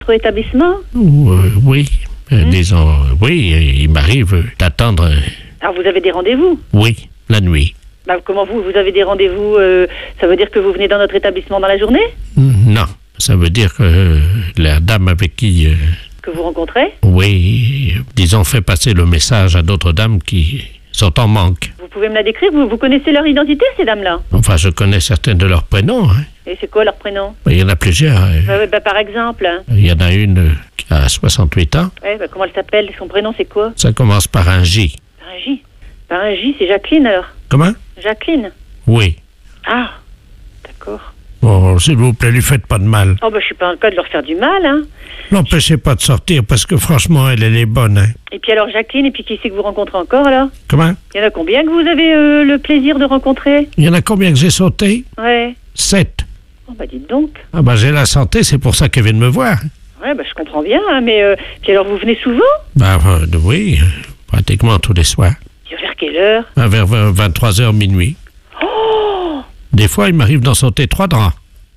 Votre établissement? Oui. Disons, oui, il m'arrive d'attendre. Alors vous avez des rendez-vous? Oui, la nuit. Bah, comment vous avez des rendez-vous? Ça veut dire que vous venez dans notre établissement dans la journée? Non, ça veut dire que la dame avec qui... Que vous rencontrez? Oui, disons, fait passer le message à d'autres dames qui sont en manque. Vous pouvez me la décrire? Vous connaissez leur identité, ces dames-là? Enfin, je connais certaines de leurs prénoms. Hein. Et c'est quoi leur prénom? Il y en a plusieurs. Par exemple. Il y en a une qui a 68 ans. Ouais, comment elle s'appelle? Son prénom, c'est quoi? Ça commence par un J. Par un J? Par un J, c'est Jacqueline, alors? Comment? Jacqueline? Oui. Ah, d'accord. Bon, s'il vous plaît, lui faites pas de mal. Oh, je suis pas en cas de leur faire du mal, hein. N'empêchez pas de sortir, parce que franchement, elle est bonne, hein. Et puis alors, Jacqueline, et puis qui c'est que vous rencontrez encore, alors? Comment? Il y en a combien que vous avez le plaisir de rencontrer? Il y en a combien que j'ai sauté? Ouais. 7. Oh, dites donc. Ah, j'ai la santé, c'est pour ça qu'elle vient de me voir. Ouais, je comprends bien, hein, mais... Puis alors, vous venez souvent? Oui, pratiquement tous les soirs. Vers quelle heure? Vers 23h, minuit. Oh! Des fois, il m'arrive d'en sauter 3 draps.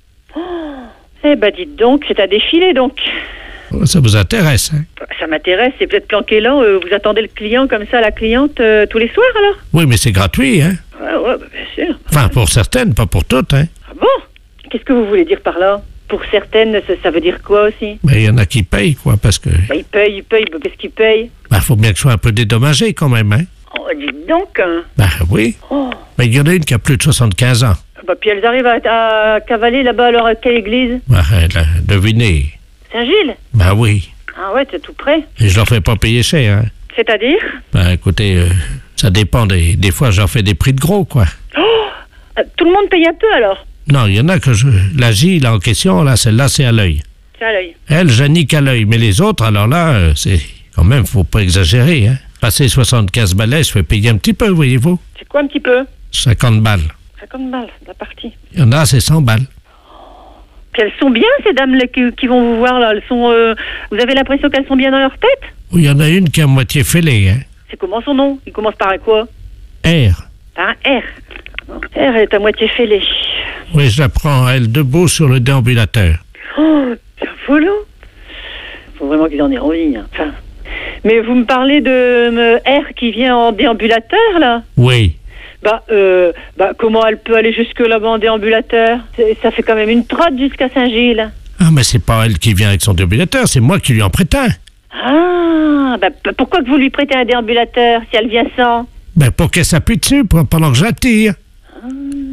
Dites donc, c'est à défiler, donc. Ça vous intéresse, hein? Ça m'intéresse, c'est peut-être planqué là, vous attendez le client comme ça, la cliente, tous les soirs, alors? Oui, mais c'est gratuit, hein? Ouais, bien sûr. Enfin, pour certaines, pas pour toutes, hein? Ah bon? Qu'est-ce que vous voulez dire par là? Pour certaines, ça veut dire quoi aussi? Il y en a qui payent, quoi, parce que... Ils payent, qu'est-ce qu'ils payent? Faut bien que je sois un peu dédommagé, quand même, hein? Oh, dites donc, hein. Oui. Oh. Mais il y en a une qui a plus de 75 ans. Puis elles arrivent à cavaler là-bas, alors à quelle église? Devinez. Saint-Gilles? Oui. Ah ouais, c'est tout près. Et je leur fais pas payer cher, hein? C'est-à-dire? Écoutez, ça dépend des fois, j'en fais des prix de gros, quoi. Oh! Tout le monde paye un peu, alors? Non, il y en a que la J, là, en question, là, celle-là, c'est à l'œil. C'est à l'œil. Elle, je nique à l'œil. Mais les autres, alors là, c'est... Quand même, faut pas exagérer, hein? Passer 75 balais, je fais payer un petit peu, voyez-vous. C'est quoi un petit peu? 50 balles. 50 balles, la partie. Il y en a, c'est 100 balles. Puis elles sont bien, ces dames-là qui vont vous voir, là. Elles sont... vous avez l'impression qu'elles sont bien dans leur tête? Oui, il y en a une qui est à moitié fêlée, hein? C'est comment son nom? Il commence par un quoi? R. Par un R. R est à moitié fêlée. Oui, je la prends, elle, debout sur le déambulateur. Oh, bien volant. Faut vraiment qu'ils en aient envie, hein. Enfin... Mais vous me parlez de R qui vient en déambulateur, là? Oui. Comment elle peut aller jusque là-bas en déambulateur? Ça fait quand même une trotte jusqu'à Saint-Gilles. Ah, mais c'est pas elle qui vient avec son déambulateur, c'est moi qui lui en prête un. Ah, pourquoi que vous lui prêtez un déambulateur si elle vient sans? Pour qu'elle s'appuie dessus pendant que je la tire. Ah,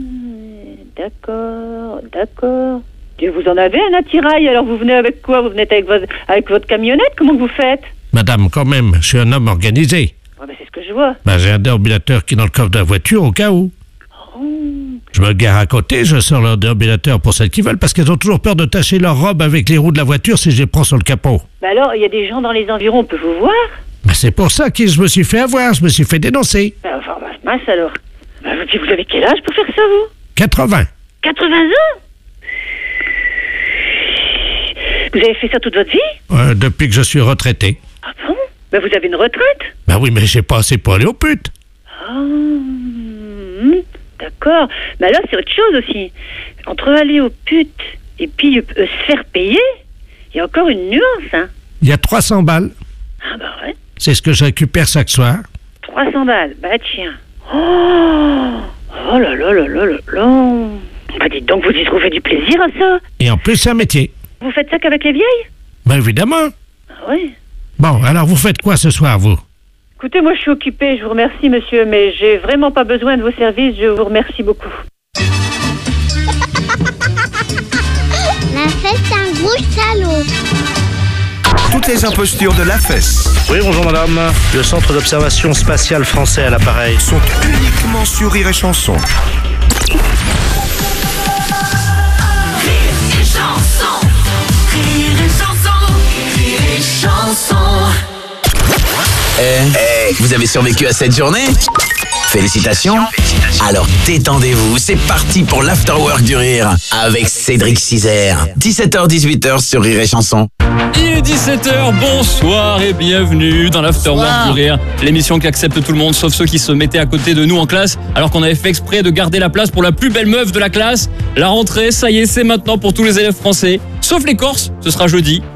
d'accord. Et vous en avez un attirail, alors vous venez avec quoi? Vous venez avec votre camionnette? Comment vous faites? Madame, quand même, je suis un homme organisé. C'est ce que je vois. J'ai un déambulateur qui est dans le coffre de la voiture au cas où. Oh. Je me gare à côté, je sors leur déambulateur pour celles qui veulent, parce qu'elles ont toujours peur de tacher leur robe avec les roues de la voiture si je les prends sur le capot. Alors, il y a des gens dans les environs, on peut vous voir? C'est pour ça que je me suis fait avoir, je me suis fait dénoncer. Mince alors. Vous avez quel âge pour faire ça, vous? 80. 80 ans? Vous avez fait ça toute votre vie? Depuis que je suis retraité. Ah bon? Vous avez une retraite? Oui, mais j'ai pas assez pour aller aux putes. Ah, d'accord. Mais alors, c'est autre chose aussi. Entre aller aux putes et puis se faire payer, il y a encore une nuance, hein. Il y a 300 balles. Ah ouais. C'est ce que je récupère chaque soir. 300 balles, tiens. Oh là là. Dites donc, vous y trouvez du plaisir à ça? Et en plus, c'est un métier. Vous faites ça qu'avec les vieilles? Évidemment. Ah oui. Bon, alors vous faites quoi ce soir, vous? Écoutez, moi je suis occupée, je vous remercie monsieur, mais j'ai vraiment pas besoin de vos services, je vous remercie beaucoup. La fesse, c'est un gros salaud. Toutes les impostures de la fesse. Oui, bonjour madame. Le centre d'observation spatiale français à l'appareil. Sont uniquement sur Rire et Chanson. Vous avez survécu à cette journée? Félicitations. Alors détendez-vous, c'est parti pour l'Afterwork du Rire avec Cédric Cizère. 17h-18h sur Rire et Chanson. Il est 17h, bonsoir et bienvenue dans l'Afterwork du Rire, l'émission qui accepte tout le monde sauf ceux qui se mettaient à côté de nous en classe alors qu'on avait fait exprès de garder la place pour la plus belle meuf de la classe. La rentrée, ça y est, c'est maintenant pour tous les élèves français, sauf les Corses, ce sera jeudi.